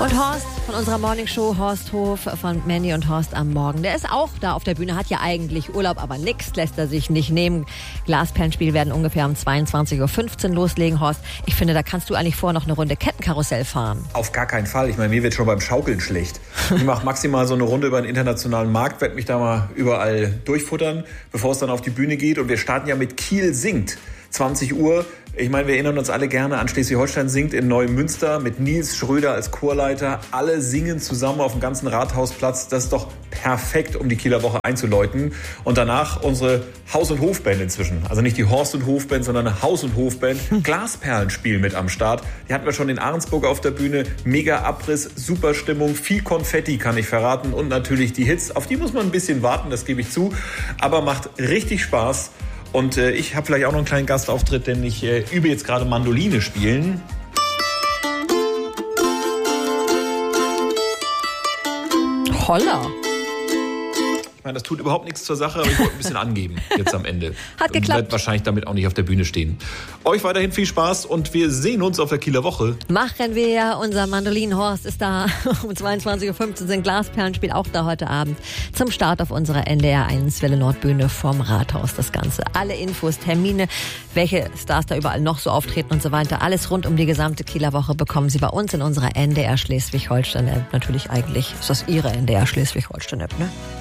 Und Horst von unserer Morningshow, Horst Hof von Mandy und Horst am Morgen. Der ist auch da auf der Bühne, hat ja eigentlich Urlaub, aber nix lässt er sich nicht nehmen. Glasperlenspiel werden ungefähr um 22.15 Uhr loslegen, Horst. Ich finde, da kannst du eigentlich vorher noch eine Runde Kettenkarussell fahren. Auf gar keinen Fall. Ich meine, mir wird schon beim Schaukeln schlecht. Ich mache maximal so eine Runde über den internationalen Markt, werde mich da mal überall durchfuttern, bevor es dann auf die Bühne geht. Und wir starten ja mit Kiel singt. 20 Uhr. Ich meine, wir erinnern uns alle gerne an Schleswig-Holstein singt in Neumünster mit Nils Schröder als Chorleiter. Alle singen zusammen auf dem ganzen Rathausplatz. Das ist doch perfekt, um die Kieler Woche einzuläuten. Und danach unsere Haus- und Hofband inzwischen. Also nicht die Horst- und Hofband, sondern eine Haus- und Hofband. Glasperlenspiel mit am Start. Die hatten wir schon in Ahrensburg auf der Bühne. Mega Abriss, super Stimmung, viel Konfetti kann ich verraten. Und natürlich die Hits. Auf die muss man ein bisschen warten, das gebe ich zu. Aber macht richtig Spaß. Und ich habe vielleicht auch noch einen kleinen Gastauftritt, denn ich übe jetzt gerade Mandoline spielen. Holla. Ich meine, das tut überhaupt nichts zur Sache, aber ich wollte ein bisschen angeben jetzt am Ende. Hat geklappt. Und werde wahrscheinlich damit auch nicht auf der Bühne stehen. Euch weiterhin viel Spaß und wir sehen uns auf der Kieler Woche. Machen wir. Unser Mandolinenhorst ist da. Um 22.15 Uhr sind Glasperlenspiel auch da heute Abend. Zum Start auf unserer NDR 1 Welle Nordbühne vom Rathaus das Ganze. Alle Infos, Termine, welche Stars da überall noch so auftreten und so weiter. Alles rund um die gesamte Kieler Woche bekommen Sie bei uns in unserer NDR Schleswig-Holstein-App. Natürlich eigentlich ist das Ihre NDR Schleswig-Holstein-App, ne?